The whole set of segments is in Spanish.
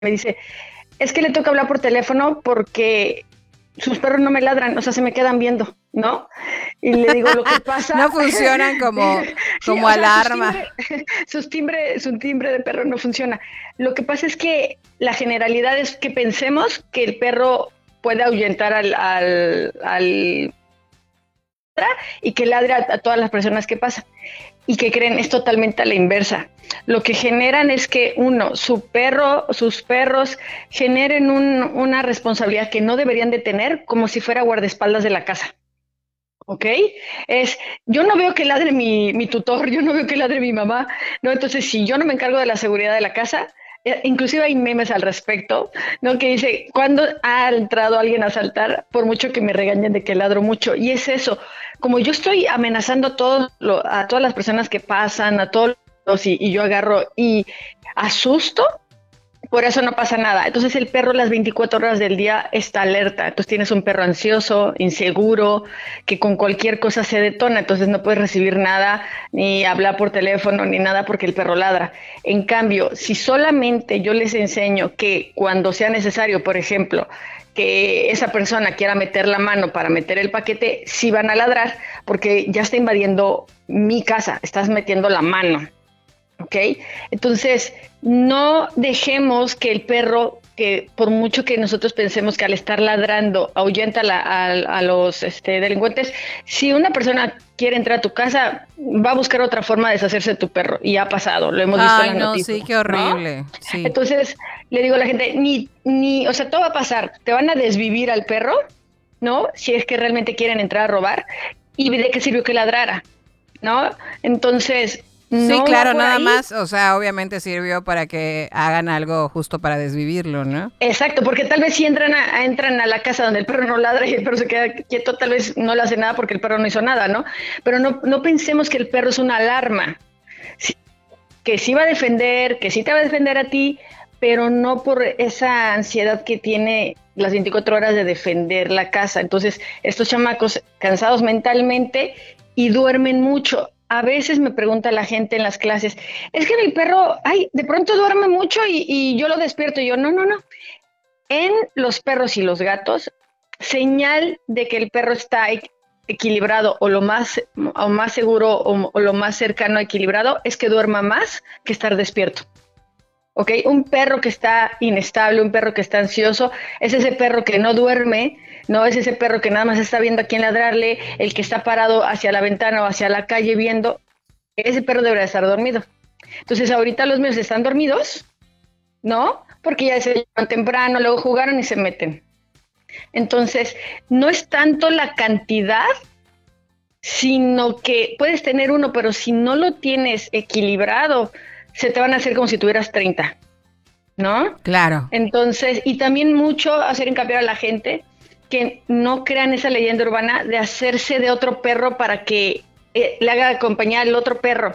me dice, es que le toca hablar por teléfono porque sus perros no me ladran, o sea, se me quedan viendo, ¿no? Y le digo, lo que pasa... No funcionan sí, como o sea, alarma. su timbre de perro no funciona. Lo que pasa es que la generalidad es que pensemos que el perro puede ahuyentar al y que ladre a todas las personas que pasan. Y que creen es totalmente a la inversa. Lo que generan es que sus perros generen una responsabilidad que no deberían de tener como si fuera guardaespaldas de la casa. ¿Ok? Yo no veo que ladre mi tutor, yo no veo que ladre mi mamá, ¿no? Entonces, si yo no me encargo de la seguridad de la casa, inclusive hay memes al respecto, ¿no? Que dice, ¿cuándo ha entrado alguien a asaltar? Por mucho que me regañen de que ladro mucho. Y es eso, como yo estoy amenazando a todas las personas que pasan, a todos y yo agarro y asusto, por eso no pasa nada. Entonces el perro las 24 horas del día está alerta. Entonces tienes un perro ansioso, inseguro, que con cualquier cosa se detona. Entonces no puedes recibir nada, ni hablar por teléfono, ni nada porque el perro ladra. En cambio, si solamente yo les enseño que cuando sea necesario, por ejemplo, que esa persona quiera meter la mano para meter el paquete, sí van a ladrar porque ya está invadiendo mi casa, estás metiendo la mano. ¿Ok? Entonces, no dejemos que el perro, que por mucho que nosotros pensemos que al estar ladrando ahuyenta a los delincuentes, si una persona quiere entrar a tu casa, va a buscar otra forma de deshacerse de tu perro. Y ha pasado, lo hemos visto en Ay, las no, sí, noticias, qué ¿no? horrible. Sí. Entonces, le digo a la gente, o sea, todo va a pasar. Te van a desvivir al perro, ¿no? Si es que realmente quieren entrar a robar. ¿Y de qué sirvió que ladrara? ¿No? Entonces, Sí, no va claro, por nada ahí. más, o sea, obviamente sirvió para que hagan algo justo para desvivirlo, ¿no? Exacto, porque tal vez si entran a la casa donde el perro no ladra y el perro se queda quieto, tal vez no le hace nada porque el perro no hizo nada, ¿no? Pero no pensemos que el perro es una alarma, que sí va a defender, que sí te va a defender a ti, pero no por esa ansiedad que tiene las 24 horas de defender la casa. Entonces, estos chamacos cansados mentalmente y duermen mucho. A veces me pregunta la gente en las clases, es que mi perro, ay, de pronto duerme mucho y yo lo despierto. Y yo, no, no, no. En los perros y los gatos, señal de que el perro está equilibrado o más seguro o lo más cercano a equilibrado es que duerma más que estar despierto. ¿Ok? Un perro que está inestable, un perro que está ansioso, es ese perro que no duerme, no es ese perro que nada más está viendo a quién ladrarle, el que está parado hacia la ventana o hacia la calle viendo, ese perro debería estar dormido. Entonces ahorita los míos están dormidos, ¿no? Porque ya se llevan temprano, luego jugaron y se meten. Entonces, no es tanto la cantidad, sino que puedes tener uno, pero si no lo tienes equilibrado, se te van a hacer como si tuvieras 30, ¿no? Claro. Entonces, y también mucho hacer hincapié a la gente que no crean esa leyenda urbana de hacerse de otro perro para que le haga compañía al otro perro.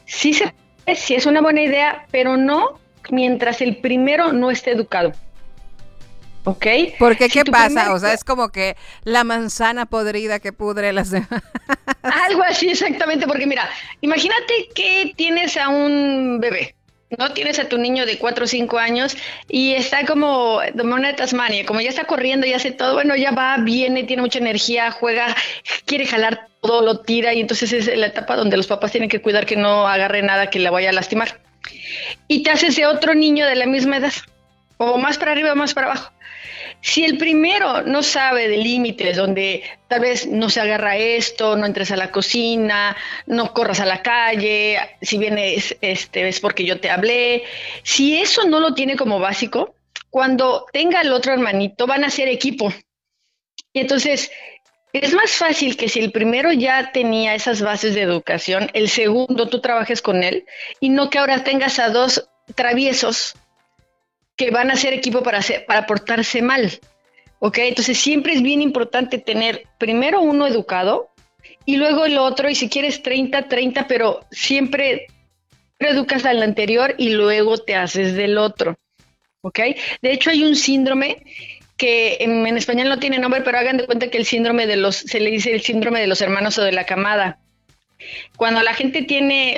Sí es una buena idea, pero no mientras el primero no esté educado. ¿Ok? Porque, Si ¿qué tu primer pasa? O sea, es como que la manzana podrida que pudre las demás. Algo así exactamente, porque mira, imagínate que tienes a un bebé, no tienes a tu niño de 4 o 5 años y está como de Mona de Tasmania, como ya está corriendo y hace todo, bueno, ya va, viene, tiene mucha energía, juega, quiere jalar todo, lo tira y entonces es la etapa donde los papás tienen que cuidar que no agarre nada que le vaya a lastimar. Y te haces de otro niño de la misma edad, o más para arriba o más para abajo. Si el primero no sabe de límites, donde tal vez no se agarra esto, no entres a la cocina, no corras a la calle, si vienes es porque yo te hablé, si eso no lo tiene como básico, cuando tenga el otro hermanito van a ser equipo. Y entonces es más fácil que si el primero ya tenía esas bases de educación, el segundo tú trabajes con él y no que ahora tengas a dos traviesos que van a ser equipo para portarse mal. ¿Ok? Entonces siempre es bien importante tener primero uno educado y luego el otro, y si quieres 30 30, pero siempre educas al anterior y luego te haces del otro. ¿Ok? De hecho hay un síndrome que en español no tiene nombre, pero hagan de cuenta que se le dice el síndrome de los hermanos o de la camada. Cuando la gente tiene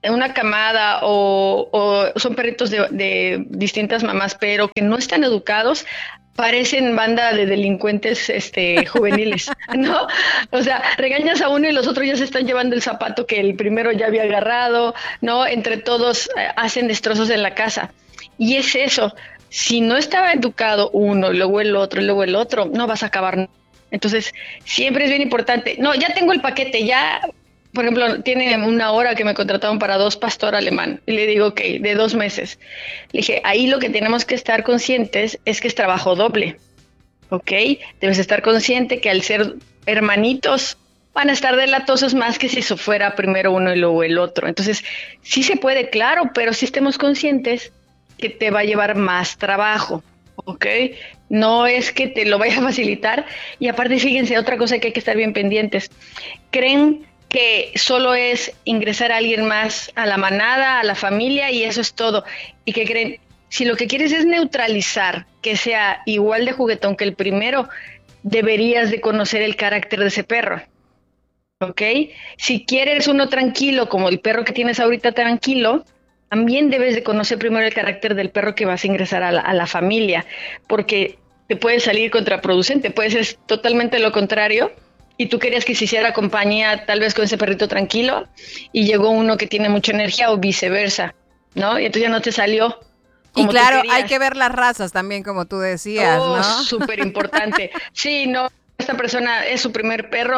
una camada o son perritos de distintas mamás, pero que no están educados, parecen banda de delincuentes juveniles, ¿no? O sea, regañas a uno y los otros ya se están llevando el zapato que el primero ya había agarrado, ¿no? Entre todos hacen destrozos en la casa. Y es eso, si no estaba educado uno, y luego el otro, y luego el otro, no vas a acabar. Entonces, siempre es bien importante. No, ya tengo el paquete, ya, por ejemplo, tiene una hora que me contrataron para 2 pastor alemán. Y le digo, ok, de 2 meses. Le dije, ahí lo que tenemos que estar conscientes es que es trabajo doble, ¿ok? Debes estar consciente que al ser hermanitos van a estar delatosos más que si eso fuera primero uno y luego el otro. Entonces, sí se puede, claro, pero sí estemos conscientes que te va a llevar más trabajo, ¿ok? No es que te lo vaya a facilitar. Y aparte, fíjense, otra cosa que hay que estar bien pendientes. Creen que solo es ingresar a alguien más a la manada, a la familia, y eso es todo. Y que creen, si lo que quieres es neutralizar, que sea igual de juguetón que el primero, deberías de conocer el carácter de ese perro, ¿ok? Si quieres uno tranquilo, como el perro que tienes ahorita tranquilo, también debes de conocer primero el carácter del perro que vas a ingresar a la familia, porque te puede salir contraproducente, puede ser totalmente lo contrario, y tú querías que se hiciera compañía tal vez con ese perrito tranquilo, y llegó uno que tiene mucha energía o viceversa, ¿no? Y entonces ya no te salió Y como tú claro, hay querías. que ver las razas también, como tú decías, Oh, ¿no? súper importante. Sí, no, esta persona es su primer perro,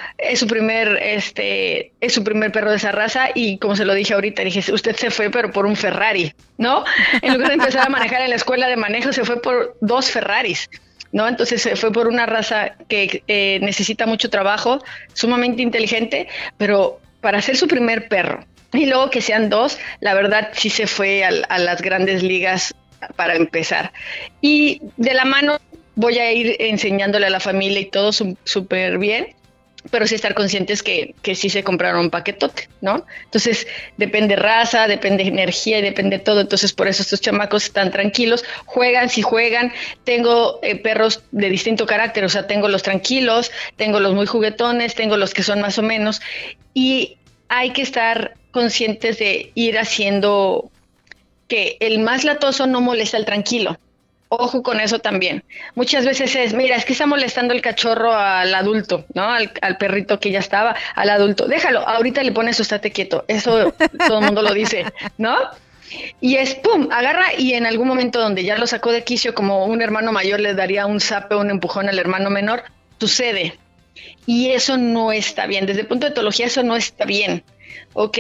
es su primer perro de esa raza, y como se lo dije ahorita, dije, usted se fue pero por un Ferrari, ¿no? En lugar de empezar a manejar en la escuela de manejo, se fue por 2 Ferraris, ¿no? Entonces se fue por una raza que necesita mucho trabajo, sumamente inteligente, pero para ser su primer perro, y luego que sean 2, la verdad sí se fue a las grandes ligas para empezar. Y de la mano voy a ir enseñándole a la familia y todo súper bien, pero sí estar conscientes que sí se compraron un paquetote, ¿no? Entonces, depende raza, depende energía y depende todo. Entonces, por eso estos chamacos están tranquilos, juegan, si juegan. Tengo perros de distinto carácter, o sea, tengo los tranquilos, tengo los muy juguetones, tengo los que son más o menos, y hay que estar conscientes de ir haciendo que el más latoso no molesta al tranquilo. Ojo con eso también. Muchas veces es, mira, es que está molestando el cachorro al adulto, ¿no? Al perrito que ya estaba, al adulto. Déjalo, ahorita le pones su estate quieto. Eso todo el mundo lo dice, ¿no? Y es, pum, agarra, y en algún momento donde ya lo sacó de quicio, como un hermano mayor le daría un zape o un empujón al hermano menor, sucede. Y eso no está bien. Desde el punto de etología, eso no está bien, ¿ok?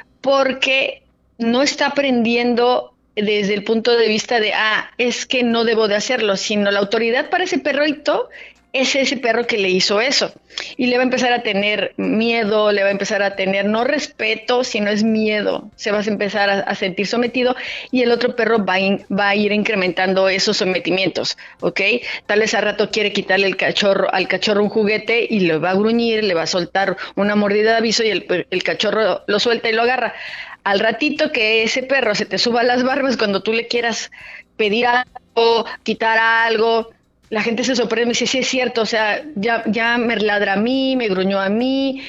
Porque no está aprendiendo desde el punto de vista de, es que no debo de hacerlo, sino la autoridad para ese perrito es ese perro que le hizo eso. Y le va a empezar a tener miedo, le va a empezar a tener no respeto, sino es miedo. Se va a empezar a sentir sometido, y el otro perro va a ir incrementando esos sometimientos, ¿ok? Tal vez a rato quiere quitarle al cachorro un juguete y le va a gruñir, le va a soltar una mordida de aviso, y el cachorro lo suelta y lo agarra. Al ratito que ese perro se te suba a las barbas cuando tú le quieras pedir algo, quitar algo, la gente se sorprende y me dice, sí es cierto, o sea, ya me ladra a mí, me gruñó a mí,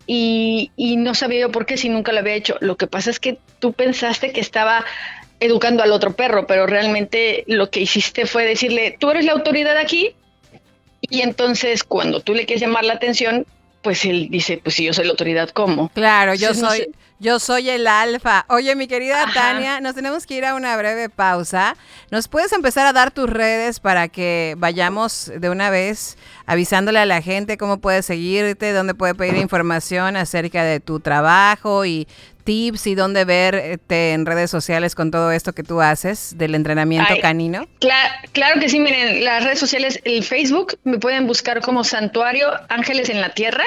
y no sabía yo por qué si nunca lo había hecho. Lo que pasa es que tú pensaste que estaba educando al otro perro, pero realmente lo que hiciste fue decirle, tú eres la autoridad aquí, y entonces cuando tú le quieres llamar la atención, pues él dice, pues si yo soy la autoridad, ¿cómo? Claro, Entonces, no sé. yo soy el alfa. Oye, mi querida Ajá. Tania, nos tenemos que ir a una breve pausa. ¿Nos puedes empezar a dar tus redes para que vayamos de una vez avisándole a la gente cómo puede seguirte, dónde puede pedir información acerca de tu trabajo y tips, y dónde verte en redes sociales con todo esto que tú haces del entrenamiento canino? Claro que sí, miren, las redes sociales, el Facebook, me pueden buscar como Santuario Ángeles en la Tierra.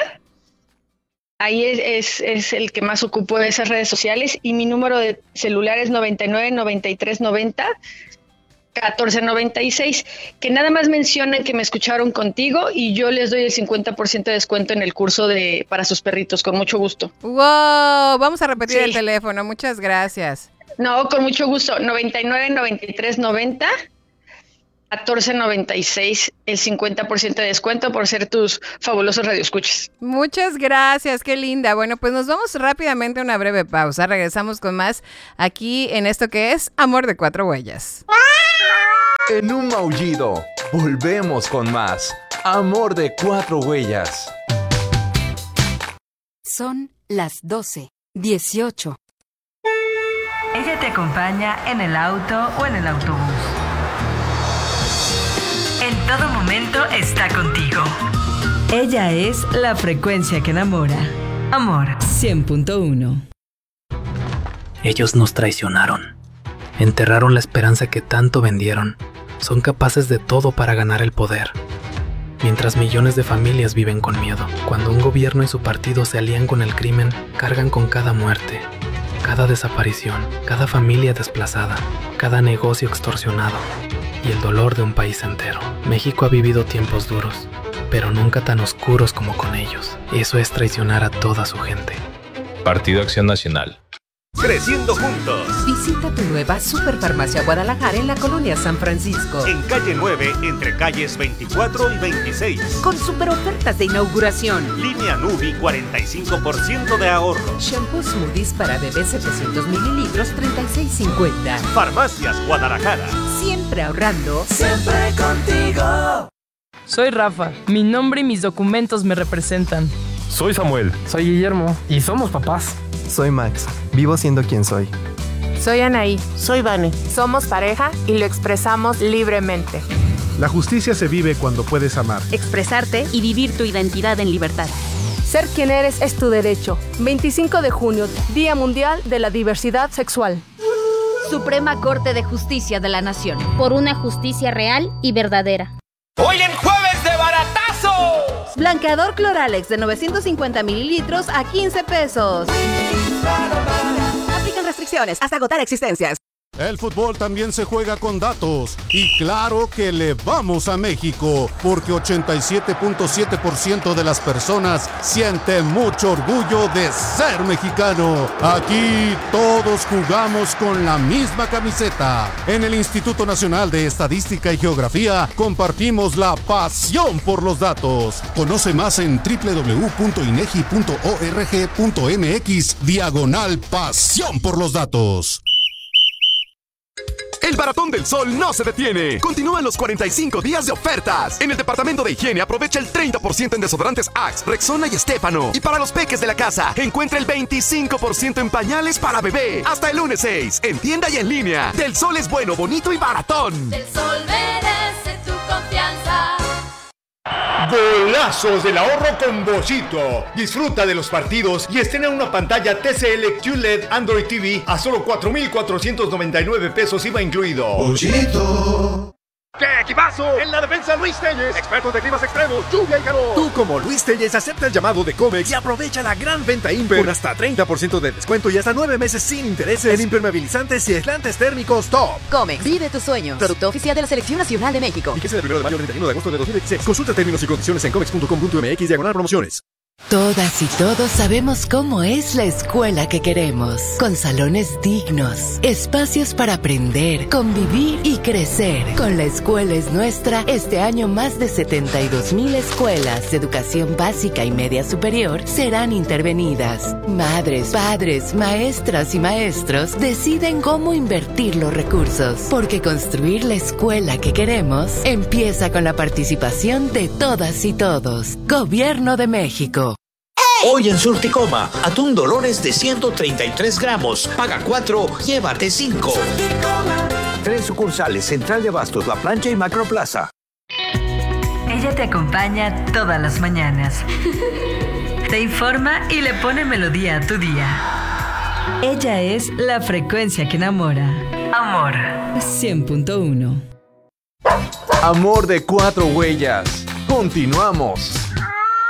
Ahí es el que más ocupo de esas redes sociales, y mi número de celular es 99 93 90 14 96, que nada más mencionen que me escucharon contigo y yo les doy el 50% de descuento en el curso para sus perritos, con mucho gusto. ¡Wow! Vamos a repetir el teléfono, muchas gracias. No, con mucho gusto, 99 93 90 14.96 el 50% de descuento por ser tus fabulosos radioescuchas. Muchas gracias, qué linda. Bueno, pues nos vamos rápidamente a una breve pausa. Regresamos con más aquí en esto que es Amor de Cuatro Huellas. En un maullido, volvemos con más Amor de Cuatro Huellas. Son las 12:18. Ella te acompaña en el auto o en el autobús. En todo momento está contigo. Ella es la frecuencia que enamora. Amor 100.1. Ellos nos traicionaron. Enterraron la esperanza que tanto vendieron. Son capaces de todo para ganar el poder. Mientras millones de familias viven con miedo. Cuando un gobierno y su partido se alían con el crimen, cargan con cada muerte, cada desaparición, cada familia desplazada, cada negocio extorsionado y el dolor de un país entero. México ha vivido tiempos duros, pero nunca tan oscuros como con ellos. Eso es traicionar a toda su gente. Partido Acción Nacional. Creciendo juntos. Visita tu nueva Superfarmacia Guadalajara en la colonia San Francisco. En calle 9, entre calles 24 y 26. Con super ofertas de inauguración. Línea Nubi, 45% de ahorro. Shampoo Smoothies para bebés 700 mililitros, $36.50. Farmacias Guadalajara. Siempre ahorrando. Siempre contigo. Soy Rafa. Mi nombre y mis documentos me representan. Soy Samuel. Soy Guillermo. Y somos papás. Soy Max. Vivo siendo quien soy. Soy Anaí. Soy Vane. Somos pareja y lo expresamos libremente. La justicia se vive cuando puedes amar, expresarte y vivir tu identidad en libertad. Ser quien eres es tu derecho. 25 de junio, Día Mundial de la Diversidad Sexual. Suprema Corte de Justicia de la Nación. Por una justicia real y verdadera. Hoy en Jueves de Baratazos. Blanqueador Cloralex de 950 mililitros a 15 pesos. Aplican restricciones hasta agotar existencias. El fútbol también se juega con datos. Y claro que le vamos a México, porque 87.7% de las personas siente mucho orgullo de ser mexicano. Aquí todos jugamos con la misma camiseta. En el Instituto Nacional de Estadística y Geografía compartimos la pasión por los datos. Conoce más en www.inegi.org.mx/pasión por los datos. El Baratón del Sol no se detiene. Continúan los 45 días de ofertas. En el departamento de higiene aprovecha el 30% en desodorantes Axe, Rexona y Estefano. Y para los peques de la casa, encuentra el 25% en pañales para bebé. Hasta el lunes 6, en tienda y en línea. Del Sol es bueno, bonito y baratón. Del Sol merece tu confianza. Golazos del ahorro con Bollito. Disfruta de los partidos y estrena una pantalla TCL QLED Android TV a solo 4,499 pesos IVA incluido. Bollito. ¡Qué equipazo! En la defensa, Luis Telles, expertos de climas extremos, lluvia y calor. Tú, como Luis Telles, acepta el llamado de Comex y aprovecha la gran venta Imper con hasta 30% de descuento y hasta 9 meses sin intereses en impermeabilizantes y aislantes térmicos top. Comex, vive tus sueños. Producto oficial de la Selección Nacional de México. Fíjese del 1 de mayo al 31 de agosto de 2016. Consulta términos y condiciones en comex.com.mx/promociones. Todas y todos sabemos cómo es la escuela que queremos, con salones dignos, espacios para aprender, convivir y crecer. Con La Escuela es Nuestra, este año más de 72,000 escuelas de educación básica y media superior serán intervenidas. Madres, padres, maestras y maestros deciden cómo invertir los recursos, porque construir la escuela que queremos empieza con la participación de todas y todos. Gobierno de México. Hoy en Surticoma, atún Dolores de 133 gramos. Paga 4, llévate 5. 3 sucursales, Central de Abastos, La Plancha y Macroplaza. Ella te acompaña todas las mañanas. Te informa y le pone melodía a tu día. Ella es la frecuencia que enamora. Amor 100.1. Amor de Cuatro Huellas. Continuamos.